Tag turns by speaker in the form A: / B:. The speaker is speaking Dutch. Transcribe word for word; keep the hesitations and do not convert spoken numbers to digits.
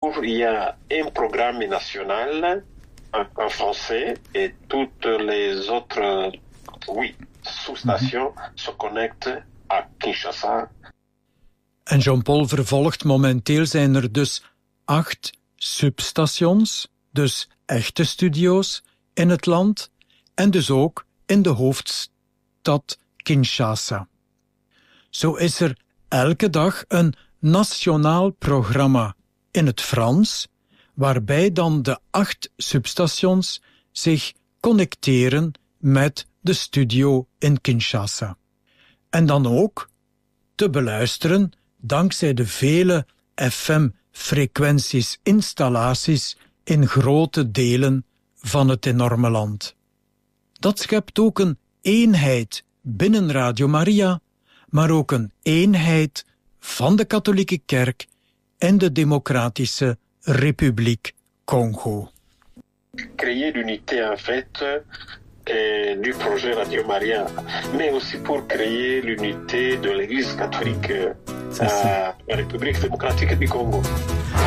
A: il y a un programme national en, en français et toutes les autres, oui, sous-stations mm-hmm. se connectent à Kinshasa.
B: En Jean-Paul vervolgt, momenteel zijn er dus acht substations, dus echte studio's in het land en dus ook in de hoofdstad Kinshasa. Zo is er elke dag een nationaal programma in het Frans, waarbij dan de acht substations zich connecteren met de studio in Kinshasa. En dan ook te beluisteren dankzij de vele F M-frequenties, installaties in grote delen van het enorme land. Dat schept ook een eenheid binnen Radio Maria, maar ook een eenheid van de katholieke kerk en de Democratische Republiek Congo.
A: Créer l'unité en fait euh, du projet Radio Maria, mais aussi pour créer l'unité de l'Église catholique euh, à la République démocratique du Congo.